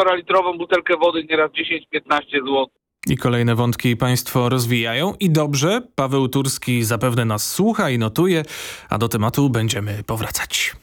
1,5-litrową butelkę wody nieraz 10-15 zł. I kolejne wątki państwo rozwijają i dobrze. Paweł Turski zapewne nas słucha i notuje, a do tematu będziemy powracać.